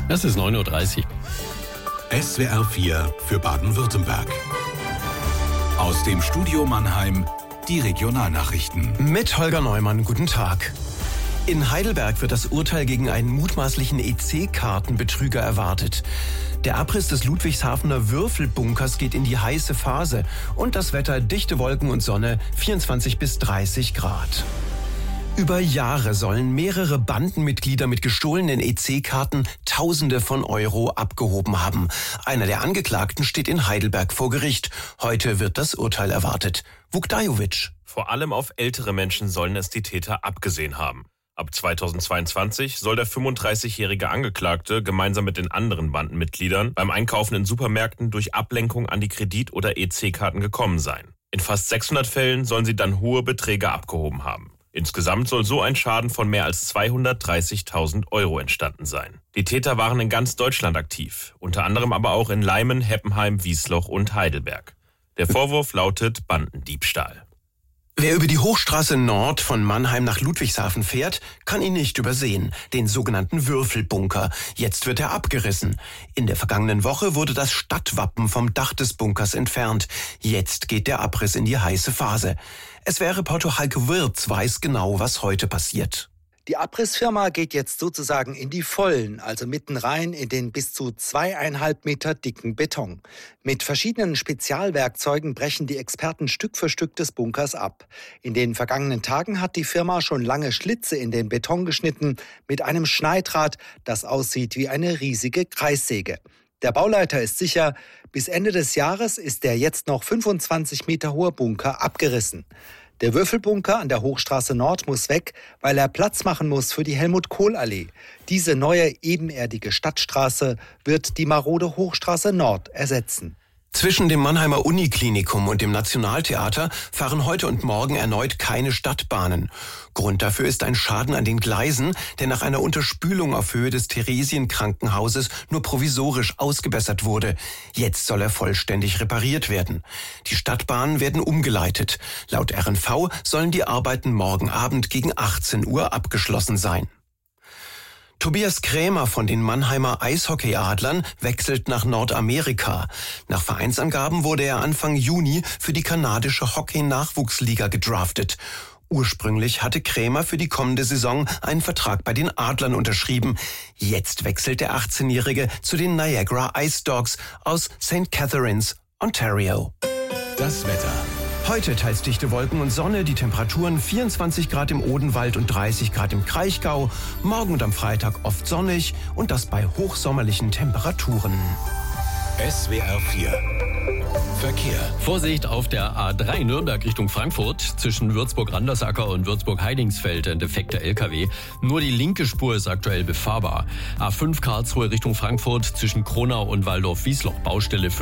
Es ist 9:30 Uhr. SWR 4 für Baden-Württemberg. Aus dem Studio Mannheim die Regionalnachrichten. Mit Holger Neumann, guten Tag. In Heidelberg wird das Urteil gegen einen mutmaßlichen EC-Kartenbetrüger erwartet. Der Abriss des Ludwigshafener Würfelbunkers geht in die heiße Phase und das Wetter dichte Wolken und Sonne, 24 bis 30 Grad. Über Jahre sollen mehrere Bandenmitglieder mit gestohlenen EC-Karten Tausende von Euro abgehoben haben. Einer der Angeklagten steht in Heidelberg vor Gericht. Heute wird das Urteil erwartet. Vukdajovic. Vor allem auf ältere Menschen sollen es die Täter abgesehen haben. Ab 2022 soll der 35-jährige Angeklagte gemeinsam mit den anderen Bandenmitgliedern beim Einkaufen in Supermärkten durch Ablenkung an die Kredit- oder EC-Karten gekommen sein. In fast 600 Fällen sollen sie dann hohe Beträge abgehoben haben. Insgesamt soll so ein Schaden von mehr als 230.000 Euro entstanden sein. Die Täter waren in ganz Deutschland aktiv, unter anderem aber auch in Leimen, Heppenheim, Wiesloch und Heidelberg. Der Vorwurf lautet Bandendiebstahl. Wer über die Hochstraße Nord von Mannheim nach Ludwigshafen fährt, kann ihn nicht übersehen, den sogenannten Würfelbunker. Jetzt wird er abgerissen. In der vergangenen Woche wurde das Stadtwappen vom Dach des Bunkers entfernt. Jetzt geht der Abriss in die heiße Phase. SWR-Reporter Heike Wirz weiß genau, was heute passiert. Die Abrissfirma geht jetzt sozusagen in die Vollen, also mitten rein in den bis zu 2,5 Meter dicken Beton. Mit verschiedenen Spezialwerkzeugen brechen die Experten Stück für Stück des Bunkers ab. In den vergangenen Tagen hat die Firma schon lange Schlitze in den Beton geschnitten mit einem Schneidrad, das aussieht wie eine riesige Kreissäge. Der Bauleiter ist sicher, bis Ende des Jahres ist der jetzt noch 25 Meter hohe Bunker abgerissen. Der Würfelbunker an der Hochstraße Nord muss weg, weil er Platz machen muss für die Helmut-Kohl-Allee. Diese neue ebenerdige Stadtstraße wird die marode Hochstraße Nord ersetzen. Zwischen dem Mannheimer Uniklinikum und dem Nationaltheater fahren heute und morgen erneut keine Stadtbahnen. Grund dafür ist ein Schaden an den Gleisen, der nach einer Unterspülung auf Höhe des Theresienkrankenhauses nur provisorisch ausgebessert wurde. Jetzt soll er vollständig repariert werden. Die Stadtbahnen werden umgeleitet. Laut RNV sollen die Arbeiten morgen Abend gegen 18 Uhr abgeschlossen sein. Tobias Krämer von den Mannheimer Eishockeyadlern wechselt nach Nordamerika. Nach Vereinsangaben wurde er Anfang Juni für die kanadische Hockey-Nachwuchsliga gedraftet. Ursprünglich hatte Krämer für die kommende Saison einen Vertrag bei den Adlern unterschrieben. Jetzt wechselt der 18-Jährige zu den Niagara Ice Dogs aus St. Catharines, Ontario. Das Wetter. Heute teils dichte Wolken und Sonne, die Temperaturen 24 Grad im Odenwald und 30 Grad im Kraichgau. Morgen und am Freitag oft sonnig und das bei hochsommerlichen Temperaturen. SWR 4 Verkehr. Vorsicht auf der A3 Nürnberg Richtung Frankfurt. Zwischen Würzburg-Randersacker und Würzburg-Heidingsfeld ein defekter LKW. Nur die linke Spur ist aktuell befahrbar. A5 Karlsruhe Richtung Frankfurt zwischen Kronau und Waldorf-Wiesloch Baustelle